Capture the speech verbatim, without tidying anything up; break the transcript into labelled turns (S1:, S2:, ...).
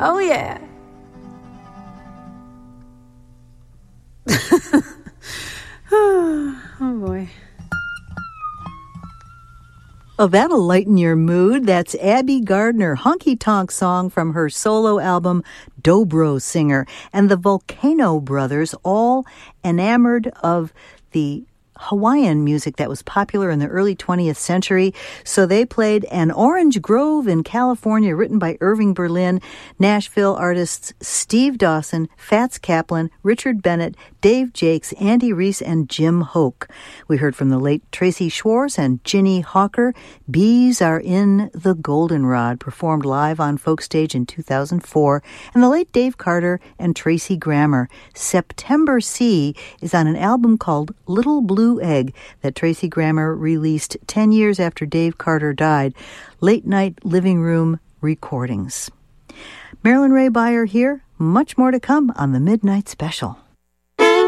S1: Oh, yeah. Oh, boy.
S2: Oh, that'll lighten your mood. That's Abby Gardner, Honky Tonk Song from her solo album, Dobro Singer. And the Volcano Brothers, all enamored of the Hawaiian music that was popular in the early twentieth century. So they played An Orange Grove in California, written by Irving Berlin. Nashville artists Steve Dawson, Fats Kaplan, Richard Bennett, Dave Jakes, Andy Reese, and Jim Hoke. We heard from the late Tracy Schwartz and Ginny Hawker. Bees Are in the Goldenrod, performed live on Folk Stage in two thousand four. And the late Dave Carter and Tracy Grammer. September Sea is on an album called Little Blue Egg that Tracy Grammer released ten years after Dave Carter died. Late night living room recordings. Marilyn Ray Beyer here. Much more to come on the Midnight Special.